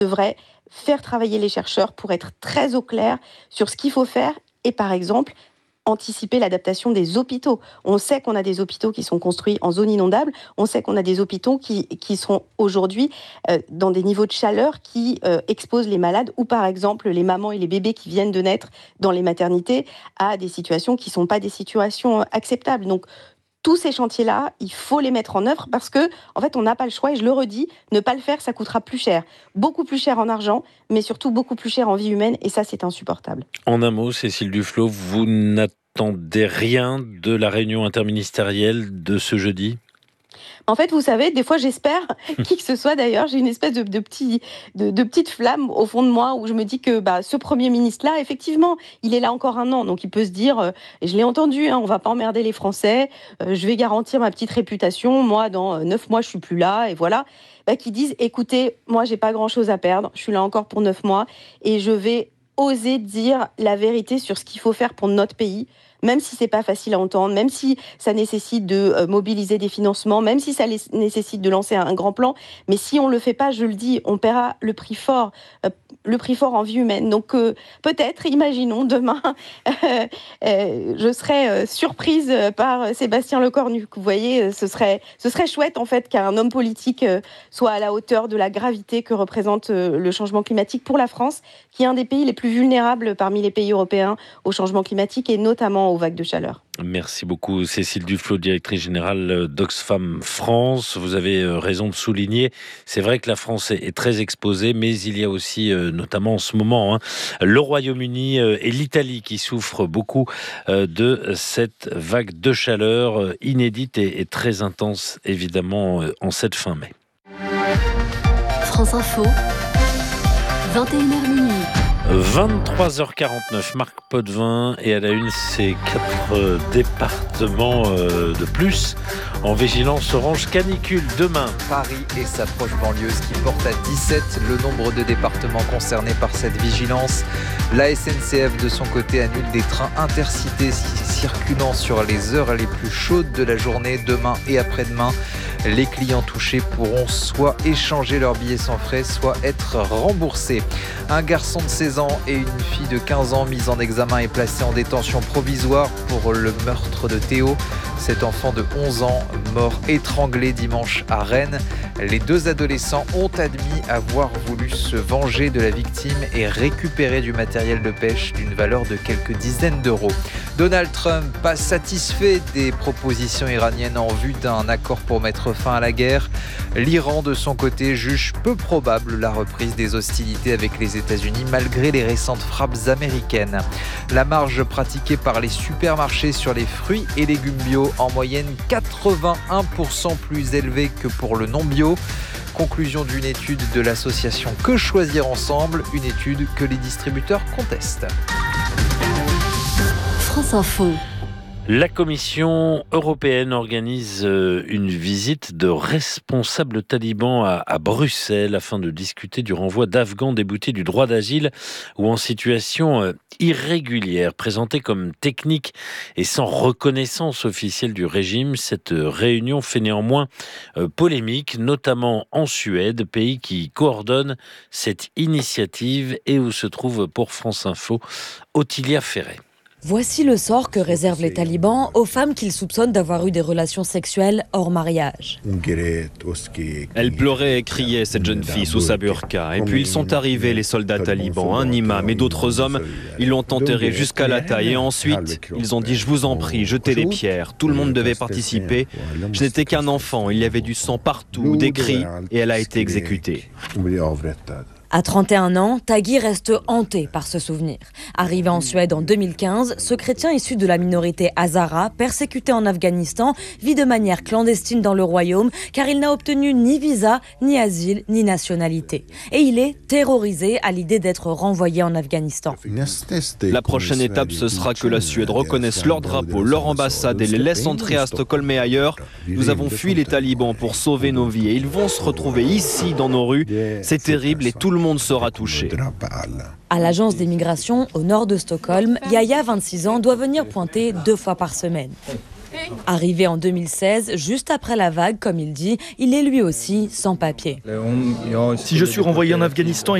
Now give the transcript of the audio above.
devrait faire travailler les chercheurs pour être très au clair sur ce qu'il faut faire et par exemple anticiper l'adaptation des hôpitaux. On sait qu'on a des hôpitaux qui sont construits en zone inondable, on sait qu'on a des hôpitaux qui sont aujourd'hui dans des niveaux de chaleur qui exposent les malades ou par exemple les mamans et les bébés qui viennent de naître dans les maternités à des situations qui ne sont pas des situations acceptables. Donc tous ces chantiers-là, il faut les mettre en œuvre parce que, en fait, on n'a pas le choix. Et je le redis, ne pas le faire, ça coûtera plus cher. Beaucoup plus cher en argent, mais surtout beaucoup plus cher en vie humaine. Et ça, c'est insupportable. En un mot, Cécile Duflot, vous n'attendez rien de la réunion interministérielle de ce jeudi ? En fait, vous savez, des fois, j'espère, qui que ce soit d'ailleurs, j'ai une espèce de petite flamme au fond de moi où je me dis que ce Premier ministre-là, effectivement, il est là encore un an. Donc, il peut se dire, et je l'ai entendu, on ne va pas emmerder les Français, je vais garantir ma petite réputation. Moi, dans 9 mois, je ne suis plus là, et voilà. Qui disent, écoutez, moi, je n'ai pas grand-chose à perdre, je suis là encore pour 9 mois, et je vais oser dire la vérité sur ce qu'il faut faire pour notre pays, même si c'est pas facile à entendre, même si ça nécessite de mobiliser des financements, même si ça nécessite de lancer un grand plan. Mais si on le fait pas, je le dis, on paiera le prix fort en vie humaine. Donc peut-être, imaginons, demain, je serai surprise par Sébastien Lecornu. Vous voyez, ce serait chouette en fait qu'un homme politique soit à la hauteur de la gravité que représente le changement climatique pour la France, qui est un des pays les plus vulnérables parmi les pays européens au changement climatique et notamment aux vagues de chaleur. Merci beaucoup Cécile Duflot, directrice générale d'Oxfam France. Vous avez raison de souligner, c'est vrai que la France est très exposée, mais il y a aussi, notamment en ce moment, le Royaume-Uni et l'Italie qui souffrent beaucoup de cette vague de chaleur inédite et très intense, évidemment, en cette fin mai. France Info, 21h minuit. 23h49, Marc Potvin et à la une, ces 4 départements de plus en vigilance orange canicule demain. Paris et sa proche banlieue qui porte à 17 le nombre de départements concernés par cette vigilance. La SNCF de son côté annule des trains intercités circulant sur les heures les plus chaudes de la journée demain et après-demain. Les clients touchés pourront soit échanger leurs billets sans frais, soit être remboursés. Un garçon de 16 ans et une fille de 15 ans mis en examen et placés en détention provisoire pour le meurtre de Théo. Cet enfant de 11 ans, mort étranglé dimanche à Rennes. Les 2 adolescents ont admis avoir voulu se venger de la victime et récupérer du matériel de pêche d'une valeur de quelques dizaines d'euros. Donald Trump, pas satisfait des propositions iraniennes en vue d'un accord pour mettre fin à la guerre. L'Iran, de son côté, juge peu probable la reprise des hostilités avec les États-Unis malgré les récentes frappes américaines. La marge pratiquée par les supermarchés sur les fruits et légumes bio, en moyenne 81% plus élevée que pour le non-bio. Conclusion d'une étude de l'association Que Choisir Ensemble, une étude que les distributeurs contestent. France Info. La Commission européenne organise une visite de responsables talibans à Bruxelles afin de discuter du renvoi d'Afghans déboutés du droit d'asile ou en situation irrégulière. Présentée comme technique et sans reconnaissance officielle du régime, cette réunion fait néanmoins polémique, notamment en Suède, pays qui coordonne cette initiative et où se trouve pour France Info Ottilia Ferret. Voici le sort que réservent les talibans aux femmes qu'ils soupçonnent d'avoir eu des relations sexuelles hors mariage. Elle pleurait et criait, cette jeune fille, sous sa burqa. Et puis ils sont arrivés, les soldats talibans, un imam et d'autres hommes. Ils l'ont enterrée jusqu'à la taille. Et ensuite, ils ont dit, je vous en prie, jetez les pierres. Tout le monde devait participer. Je n'étais qu'un enfant, il y avait du sang partout, des cris, et elle a été exécutée. À 31 ans, Taghi reste hanté par ce souvenir. Arrivé en Suède en 2015, ce chrétien issu de la minorité Hazara, persécuté en Afghanistan, vit de manière clandestine dans le royaume car il n'a obtenu ni visa, ni asile, ni nationalité. Et il est terrorisé à l'idée d'être renvoyé en Afghanistan. La prochaine étape, ce sera que la Suède reconnaisse leur drapeau, leur ambassade et les laisse entrer à Stockholm et ailleurs. Nous avons fui les talibans pour sauver nos vies et ils vont se retrouver ici dans nos rues. C'est terrible et tout le monde sera touché. À l'agence des migrations au nord de Stockholm, Yaya, 26 ans, doit venir pointer 2 fois par semaine. Arrivé en 2016, juste après la vague, comme il dit, il est lui aussi sans papier. Si je suis renvoyé en Afghanistan,